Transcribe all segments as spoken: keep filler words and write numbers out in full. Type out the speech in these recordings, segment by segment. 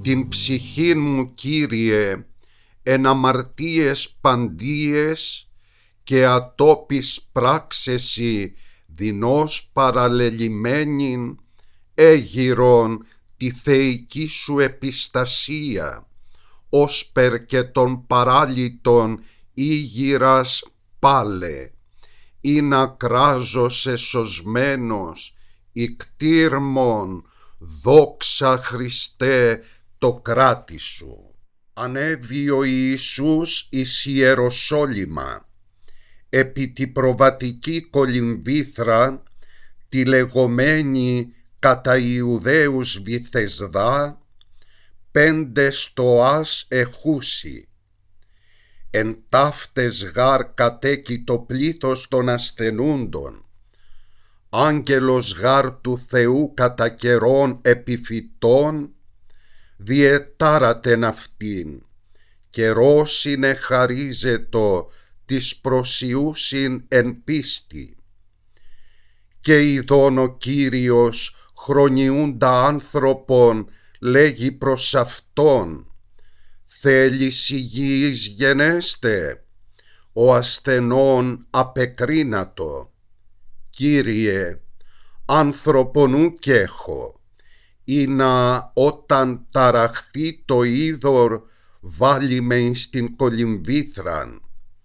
την ψυχήν μου, Κύριε, εν αμαρτίες παντίες και ατόπις πράξεσι δεινός παραλελειμμένην έγειρον τη θεϊκή σου επιστασία, όσπερ και των παράλυτων ήγυρας πάλε, ή να κράζωσε σωσμένος ικτήρμον, δόξα Χριστέ το κράτη σου. Ανέβη ο Ιησούς εις Ιεροσόλυμα, επί τη προβατική κολυμβήθρα, τη λεγομένη κατά Ιουδαίους Βηθεσδά, πέντε στοάς εχούσι. Εν ταύτες γάρ κατέκει το πλήθος των ασθενούντων, άγγελος γάρ του Θεού κατά καιρών επιφυτών, διετάρατεν αυτήν, καιρός είναι χαρίζετο της προσιούσιν εν πίστη. Και ειδών ο Κύριος χρονιούντα άνθρωπον λέγει προς αυτόν, θέλεις υγιής γενέστε, ο ασθενών απεκρίνατο. Κύριε, άνθρωπον ουκ έχω, ή να όταν ταραχθεί το είδωρ βάλει με εις την κολυμβήθραν.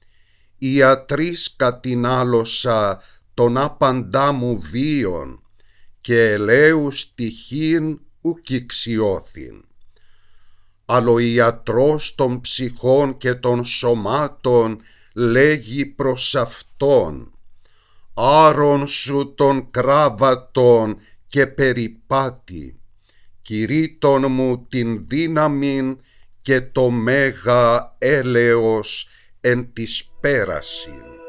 Ιατρής κατηνάλωσα τον άπαντά μου βίον, και ελέους τυχήν ουκ ηξιώθην. Αλλά ο ιατρός των ψυχών και των σωμάτων λέγει προς αυτόν, άρον σου των κράβατων και περιπάτη, κηρύττων μου την δύναμην και το μέγα έλεος εν της πέρασιν.